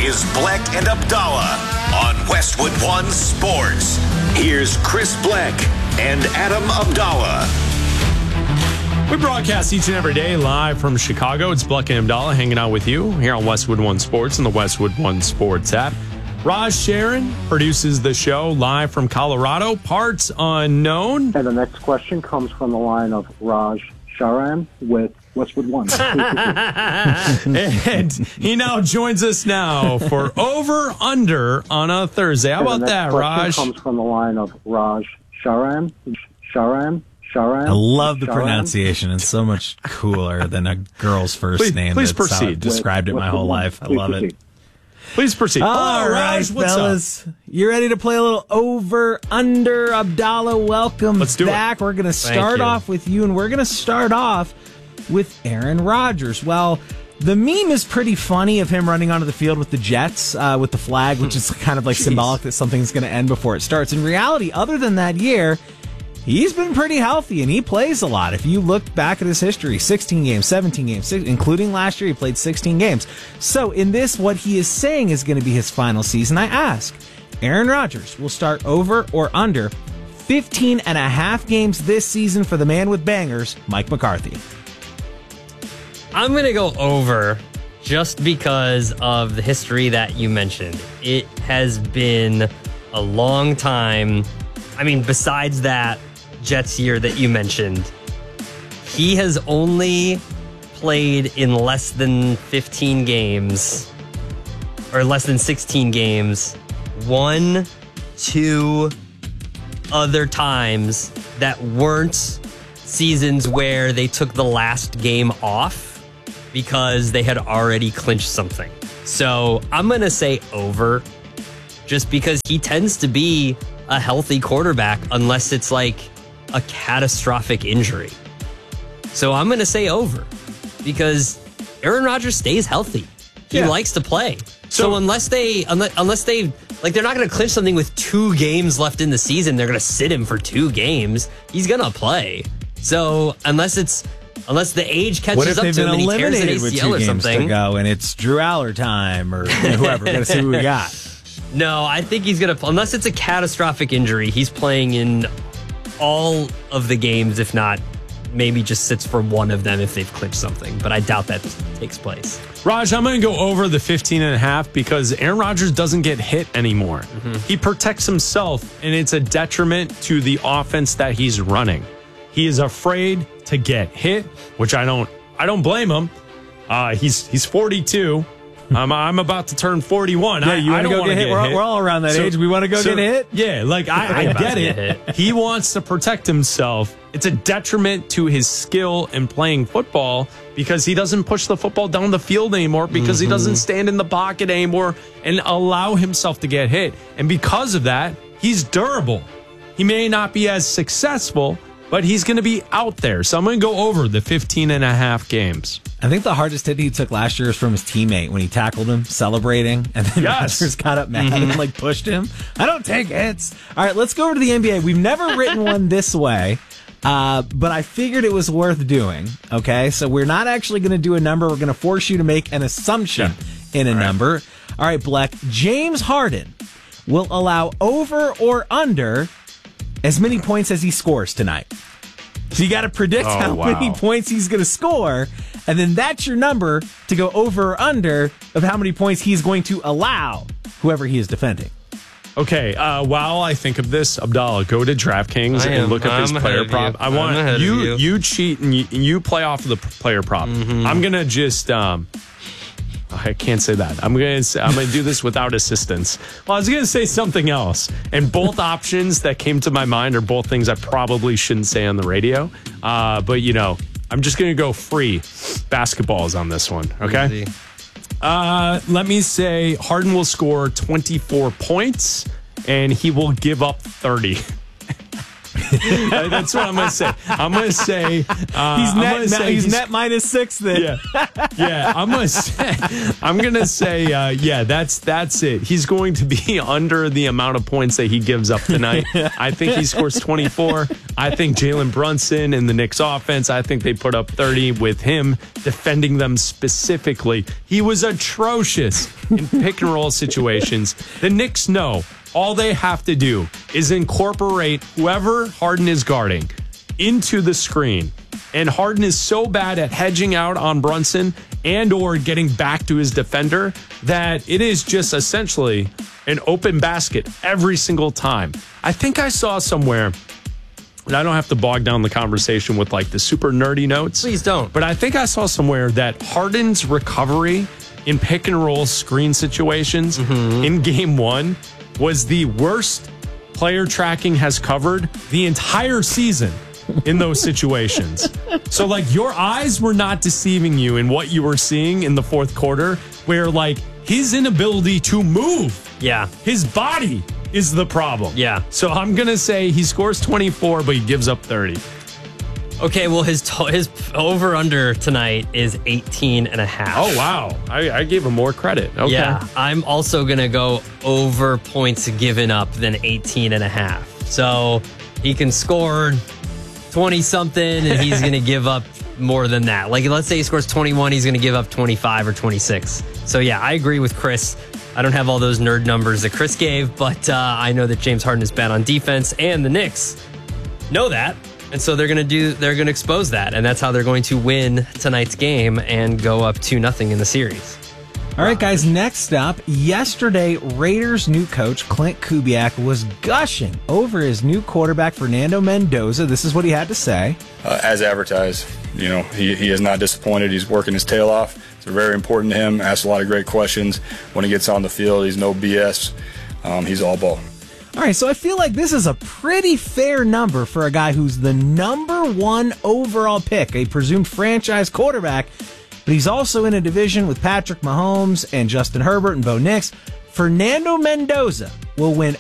is Bleck and Abdallah on Westwood One Sports. Here's Chris Bleck and Adam Abdallah. We broadcast each and every day live from Chicago. It's Bleck and Abdallah hanging out with you here on Westwood One Sports and the Westwood One Sports app. Raj Sharon produces the show live from Colorado. Parts unknown. And the next question comes from the line of Raj Sharan with Westwood One. And he now joins us now for Over Under on a Thursday. How about that, Raj? Comes from the line of Raj Sharan. I love the pronunciation. It's so much cooler than a girl's first name. Please That's proceed. how I've described it my whole life. I love it. Please proceed. All right, fellas. You ready to play a little over, under? Abdallah, welcome back. We're going to start off with you, and we're going to start off with Aaron Rodgers. Well, the meme is pretty funny of him running onto the field with the Jets, with the flag, which is kind of like symbolic that something's going to end before it starts. In reality, other than that year, he's been pretty healthy, and he plays a lot. If you look back at his history, 16 games, 17 games, including last year, he played 16 games. So in this, what he is saying is going to be his final season. I ask, Aaron Rodgers will start over or under 15 and a half games this season for the man with bangers, Mike McCarthy. I'm going to go over just because of the history that you mentioned. It has been a long time. I mean, besides that Jets year that you mentioned, he has only played in less than 15 games or less than 16 games. 1, 2 other times that weren't seasons where they took the last game off because they had already clinched something. So I'm going to say over just because he tends to be a healthy quarterback unless it's like a catastrophic injury. So I'm going to say over because Aaron Rodgers stays healthy. He likes to play. So unless they like, they're not going to clinch something with 2 games left in the season, they're going to sit him for 2 games. He's going to play. So unless the age catches up to him and he tears an ACL or something, to go and it's Drew Aller time or whoever. Gotta see who we got. No, I think he's going to, unless it's a catastrophic injury, he's playing in all of the games, if not, maybe just sits for one of them if they've clinched something. But I doubt that takes place. Raj, I'm going to go over the 15 and a half because Aaron Rodgers doesn't get hit anymore. He protects himself, and it's a detriment to the offense that he's running. He is afraid to get hit, which I don't blame him. He's 42. I'm about to turn 41. Yeah, you want to go get hit? We're all around that age. We want to go get hit? Yeah, like I get it. He wants to protect himself. It's a detriment to his skill in playing football because he doesn't push the football down the field anymore because he doesn't stand in the pocket anymore and allow himself to get hit. And because of that, he's durable. He may not be as successful, but he's going to be out there. So I'm going to go over the 15 and a half games. I think the hardest hit he took last year was from his teammate when he tackled him, celebrating, and then Rodgers got up mad and pushed him. I don't take hits. All right, let's go over to the NBA. We've never written one this way, but I figured it was worth doing. Okay, so we're not actually going to do a number. We're going to force you to make an assumption in a number. All right, Bleck. James Harden will allow over or under as many points as he scores tonight. So you got to predict how many points he's going to score, and then that's your number to go over or under of how many points he's going to allow whoever he is defending. Okay, while I think of this, Abdallah, go to DraftKings and look up his player prop. I want you cheat and you play off of the player prop. I'm going to just I can't say that. I'm going to do this without assistance. Well, I was going to say something else. And both options that came to my mind are both things I probably shouldn't say on the radio. But, I'm just going to go free basketballs on this one. Okay. Let me say Harden will score 24 points and he will give up 30. That's what I'm going to say. I'm going to say he's net -6 then. Yeah. I'm going to say that's it. He's going to be under the amount of points that he gives up tonight. I think he scores 24. I think Jalen Brunson and the Knicks offense, I think they put up 30 with him defending them specifically. He was atrocious in pick and roll situations. The Knicks know all they have to do is incorporate whoever Harden is guarding into the screen. And Harden is so bad at hedging out on Brunson and or getting back to his defender that it is just essentially an open basket every single time. I think I saw somewhere, and I don't have to bog down the conversation with like the super nerdy notes. Please don't. But I think I saw somewhere that Harden's recovery in pick and roll screen situations in game 1 was the worst player tracking has covered the entire season in those situations. So like your eyes were not deceiving you in what you were seeing in the fourth quarter, where like his inability to move, his body is the problem. Yeah. So I'm going to say he scores 24, but he gives up 30. Okay, well, his over-under tonight is 18.5. Oh, wow. I gave him more credit. Okay. Yeah, I'm also going to go over points given up than 18.5. So he can score 20-something, and he's going to give up more than that. Like, let's say he scores 21, he's going to give up 25 or 26. So, yeah, I agree with Chris. I don't have all those nerd numbers that Chris gave, but I know that James Harden is bad on defense, and the Knicks know that. And so they're going to expose that, and that's how they're going to win tonight's game and go up 2-0 in the series. All right, guys, next up, yesterday, Raiders' new coach, Clint Kubiak, was gushing over his new quarterback, Fernando Mendoza. This is what he had to say. As advertised, he is not disappointed. He's working his tail off. It's very important to him. Asks a lot of great questions. When he gets on the field, he's no BS. He's all ball. All right, so I feel like this is a pretty fair number for a guy who's the number 1 overall pick, a presumed franchise quarterback, but he's also in a division with Patrick Mahomes and Justin Herbert and Bo Nix. Fernando Mendoza will win